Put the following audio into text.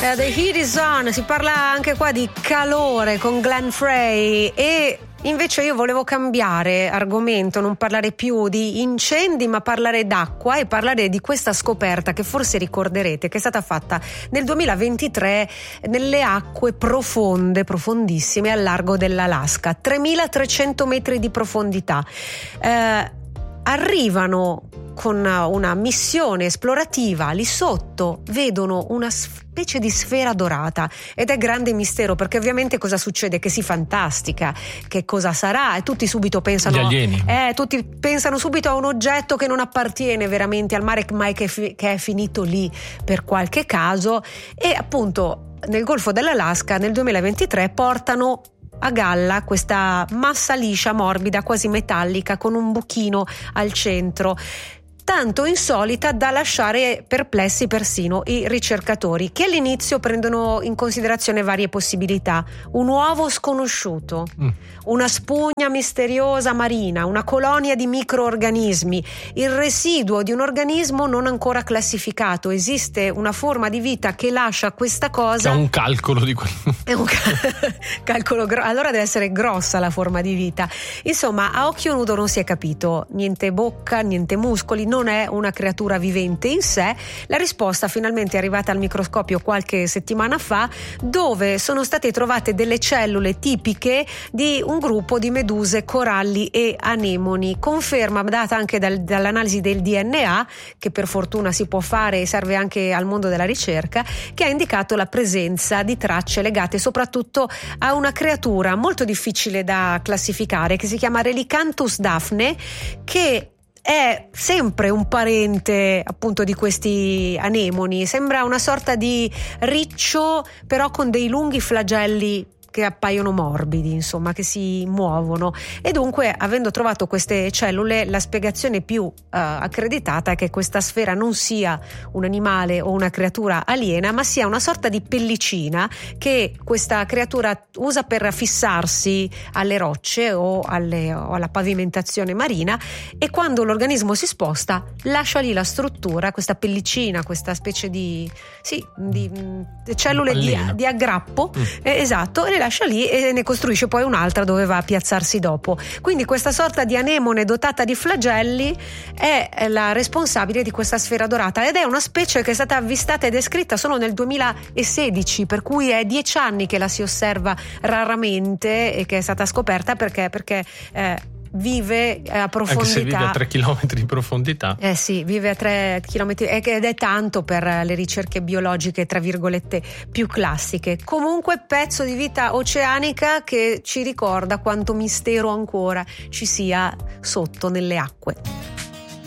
The Heat is on, si parla anche qua di calore con Glenn Frey, e invece io volevo cambiare argomento, non parlare più di incendi ma parlare d'acqua e parlare di questa scoperta che forse ricorderete, che è stata fatta nel 2023 nelle acque profonde, profondissime al largo dell'Alaska, 3300 metri di profondità. Arrivano con una missione esplorativa lì sotto, vedono una specie di sfera dorata ed è grande mistero, perché ovviamente cosa succede? Che si fantastica, che cosa sarà, e tutti subito pensano, gli alieni. Tutti pensano subito a un oggetto che non appartiene veramente al mare, ma che è finito lì per qualche caso. E appunto nel Golfo dell'Alaska nel 2023 portano a galla questa massa liscia, morbida, quasi metallica, con un buchino al centro, tanto insolita da lasciare perplessi persino i ricercatori, che all'inizio prendono in considerazione varie possibilità: un uovo sconosciuto, una spugna misteriosa marina, una colonia di microorganismi, il residuo di un organismo non ancora classificato. Esiste una forma di vita che lascia questa cosa. C'è un calcolo di quello. È un calcolo allora deve essere grossa la forma di vita. Insomma, a occhio nudo non si è capito, niente bocca, niente muscoli, non è una creatura vivente in sé. La risposta finalmente è arrivata al microscopio qualche settimana fa, dove sono state trovate delle cellule tipiche di un gruppo di meduse, coralli e anemoni. Conferma data anche dall'analisi del DNA, che per fortuna si può fare e serve anche al mondo della ricerca, che ha indicato la presenza di tracce legate soprattutto a una creatura molto difficile da classificare, che si chiama Relicanthus daphne, che è sempre un parente appunto di questi anemoni. Sembra una sorta di riccio, però con dei lunghi flagelli che appaiono morbidi, insomma, che si muovono. E dunque, avendo trovato queste cellule, la spiegazione più accreditata è che questa sfera non sia un animale o una creatura aliena, ma sia una sorta di pellicina che questa creatura usa per fissarsi alle rocce o alla pavimentazione marina, e quando l'organismo si sposta lascia lì la struttura, questa pellicina, questa specie di cellule di aggrappo, esatto, e le lascia lì e ne costruisce poi un'altra dove va a piazzarsi dopo. Quindi questa sorta di anemone dotata di flagelli è la responsabile di questa sfera dorata, ed è una specie che è stata avvistata e descritta solo nel 2016, per cui è 10 anni che la si osserva raramente e che è stata scoperta perché vive a profondità. Anche se vive a 3 chilometri di profondità. Sì, vive a 3 chilometri ed è tanto per le ricerche biologiche, tra virgolette, più classiche. Comunque pezzo di vita oceanica che ci ricorda quanto mistero ancora ci sia sotto nelle acque.